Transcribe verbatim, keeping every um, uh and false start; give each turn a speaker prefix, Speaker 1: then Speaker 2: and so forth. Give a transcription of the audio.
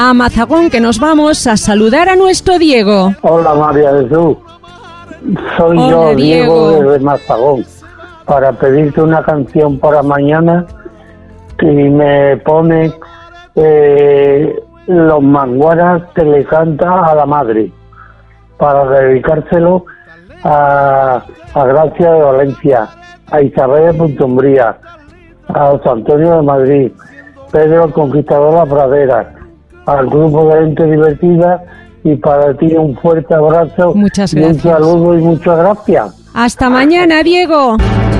Speaker 1: a Mazagón, que nos vamos a saludar a nuestro Diego.
Speaker 2: Hola, María Jesús. Soy
Speaker 1: Hola,
Speaker 2: yo,
Speaker 1: Diego.
Speaker 2: Diego, desde Mazagón, para pedirte una canción para mañana que me pone eh, Los Manguaras que le canta a la madre, para dedicárselo a, a Gracia de Valencia, a Isabel de Puntumbría, a José Antonio de Madrid, Pedro el Conquistador de la Pradera, al grupo de gente divertida, y para ti un fuerte abrazo.
Speaker 1: Muchas
Speaker 2: y un
Speaker 1: gracias.
Speaker 2: saludo y muchas gracias.
Speaker 1: Hasta mañana, Diego.